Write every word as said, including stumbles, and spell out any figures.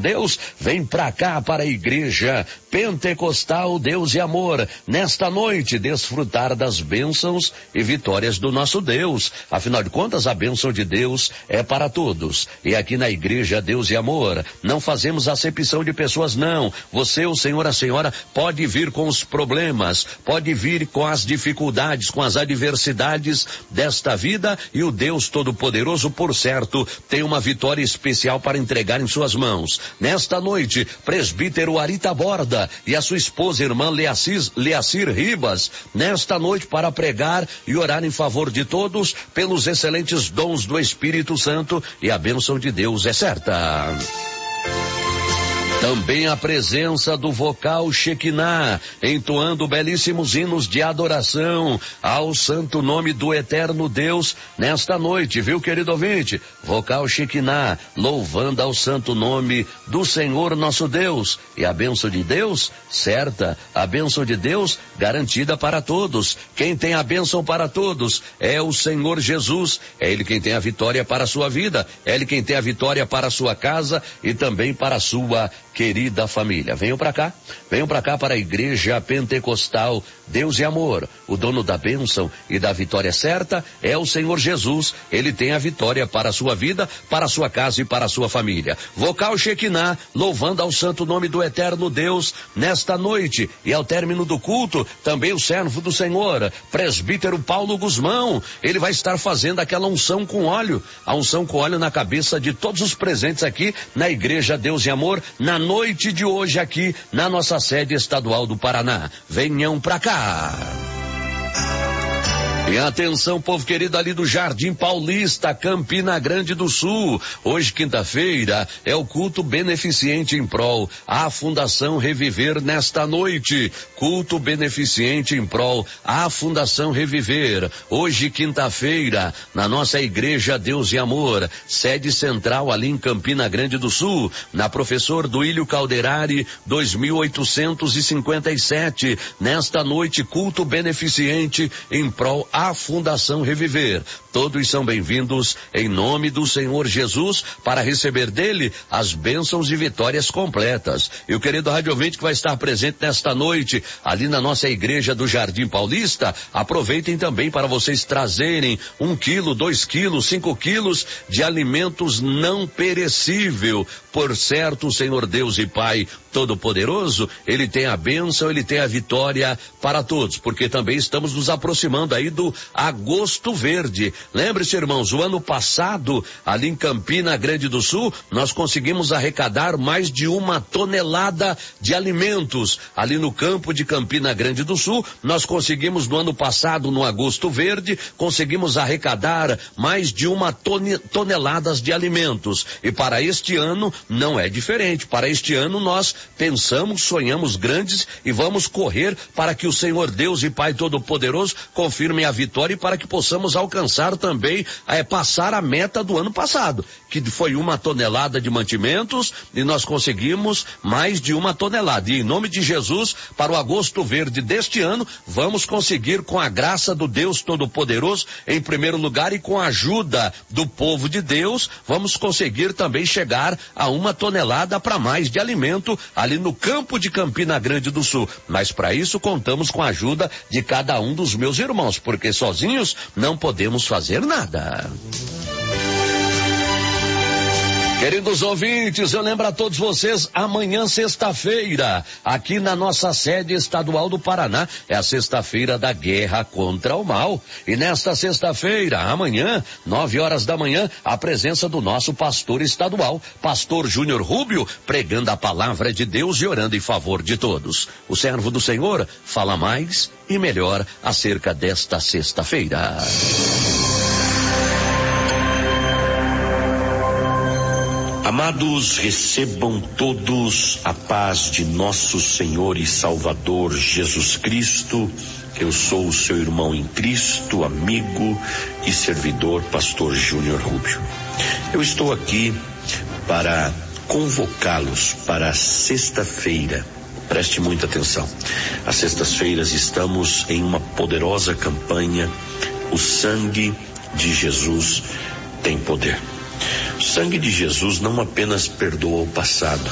Deus, vem pra cá para a igreja Pentecostal Deus e Amor, nesta noite desfrutar das bênçãos e vitórias do nosso Deus. Afinal de contas, a bênção de Deus é para todos. E aqui na igreja Deus e Amor, não fazemos acepção de pessoas, não. Você, o senhor, a senhora, pode vir com os problemas, pode vir com as dificuldades, com as adversidades desta vida, e o Deus Todo-Poderoso, por certo, tem uma vitória especial para entregar em suas mãos. Nesta noite, presbítero Ari Taborda e a sua esposa, irmã Leacir, Leacir Ribas, nesta noite para pregar e orar em favor de todos pelos excelentes dons do Espírito Santo, e a bênção de Deus é certa. Também a presença do vocal Shekinah, entoando belíssimos hinos de adoração ao santo nome do eterno Deus nesta noite, viu, querido ouvinte? Vocal Shekinah, louvando ao santo nome do Senhor nosso Deus. E a bênção de Deus, certa, a bênção de Deus garantida para todos. Quem tem a bênção para todos é o Senhor Jesus. É Ele quem tem a vitória para a sua vida, é Ele quem tem a vitória para a sua casa e também para a sua querida família. Venham para cá, venham para cá para a igreja Pentecostal Deus e Amor. O dono da bênção e da vitória certa é o Senhor Jesus. Ele tem a vitória para a sua vida, para a sua casa e para a sua família. Vocal Shekinah, louvando ao santo nome do eterno Deus nesta noite. E ao término do culto, também o servo do Senhor, presbítero Paulo Guzmão, ele vai estar fazendo aquela unção com óleo, a unção com óleo na cabeça de todos os presentes aqui na igreja Deus e Amor, na noite de hoje aqui na nossa sede estadual do Paraná. Venham pra cá. E atenção, povo querido, ali do Jardim Paulista, Campina Grande do Sul. Hoje, quinta-feira, é o culto beneficente em prol à Fundação Reviver nesta noite. Culto beneficente em prol à Fundação Reviver. Hoje, quinta-feira, na nossa igreja Deus e Amor, sede central ali em Campina Grande do Sul, na Professor Duílio Calderari, dois mil oitocentos e cinquenta e sete. Nesta noite, culto beneficente em prol à a Fundação Reviver. Todos são bem-vindos em nome do Senhor Jesus para receber dele as bênçãos e vitórias completas. E o querido rádio ouvinte que vai estar presente nesta noite ali na nossa igreja do Jardim Paulista, aproveitem também para vocês trazerem um quilo, dois quilos, cinco quilos de alimentos não perecível. Por certo, o Senhor Deus e Pai Todo-Poderoso, ele tem a bênção, ele tem a vitória para todos, porque também estamos nos aproximando aí do Agosto Verde. Lembre-se, irmãos, o ano passado, ali em Campina Grande do Sul, nós conseguimos arrecadar mais de uma tonelada de alimentos. Ali no campo de Campina Grande do Sul, nós conseguimos no ano passado, no Agosto Verde, conseguimos arrecadar mais de uma tone, toneladas de alimentos. E para este ano não é diferente. Para este ano nós pensamos, sonhamos grandes e vamos correr para que o Senhor Deus e Pai Todo-Poderoso confirme a vitória e para que possamos alcançar também, é, passar a meta do ano passado, que foi uma tonelada de mantimentos, e nós conseguimos mais de uma tonelada. E em nome de Jesus, para o Agosto Verde deste ano, vamos conseguir, com a graça do Deus Todo-Poderoso, em primeiro lugar, e com a ajuda do povo de Deus, vamos conseguir também chegar a uma tonelada para mais de alimento ali no campo de Campina Grande do Sul. Mas para isso contamos com a ajuda de cada um dos meus irmãos, porque sozinhos não podemos fazer nada. Queridos ouvintes, eu lembro a todos vocês, amanhã, sexta-feira, aqui na nossa sede estadual do Paraná, é a sexta-feira da guerra contra o mal. E nesta sexta-feira, amanhã, nove horas da manhã, a presença do nosso pastor estadual, pastor Júnior Rubio, pregando a palavra de Deus e orando em favor de todos. O servo do Senhor fala mais e melhor acerca desta sexta-feira. Amados, recebam todos a paz de nosso Senhor e Salvador Jesus Cristo. Eu sou o seu irmão em Cristo, amigo e servidor, pastor Júnior Rubio. Eu estou aqui para convocá-los para a sexta-feira. Preste muita atenção. Às sextas-feiras estamos em uma poderosa campanha. O sangue de Jesus tem poder. O sangue de Jesus não apenas perdoa o passado,